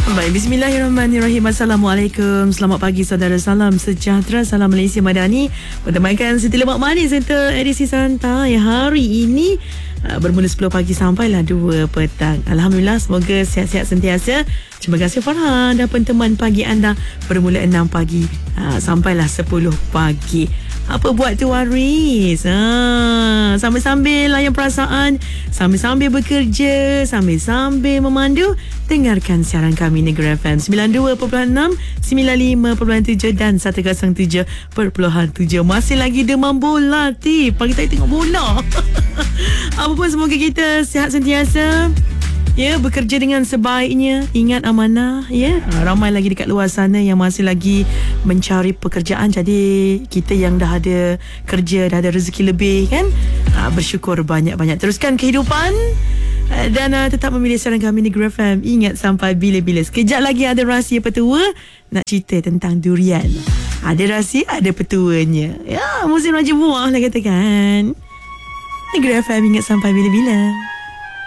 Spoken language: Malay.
Baik, bismillahirrahmanirrahim. Assalamualaikum. Selamat pagi saudara, salam sejahtera, salam Malaysia Madani. Bertemankan Siti Lemak Manis serta edisi santai hari ini bermula 10 pagi sampailah 2 petang. Alhamdulillah, semoga sihat-sihat sentiasa. Terima kasih Farhan dan teman pagi anda bermula 6 pagi sampailah 10 pagi. Apa buat tu Waris? Sambil-sambil layan perasaan, sambil-sambil bekerja, sambil-sambil memandu, dengarkan siaran kami Negeri FM 92.6, 95.7 dan 107.7. Masih lagi demam bola, pagi tadi tengok bola. Apa pun, semoga kita sihat sentiasa. Ya, bekerja dengan sebaiknya, ingat amanah, ya. Ramai lagi dekat luar sana yang masih lagi mencari pekerjaan. Jadi kita yang dah ada kerja, dah ada rezeki lebih kan, bersyukur banyak-banyak. Teruskan kehidupan dan tetap memilih siaran kami Negeri FM. Ingat sampai bila-bila. Sekejap lagi ada rahsia petua. Nak cerita tentang durian. Ada rahsia, ada petuanya. Ya, musim raja buah lah katakan. Negeri FM, ingat sampai bila-bila.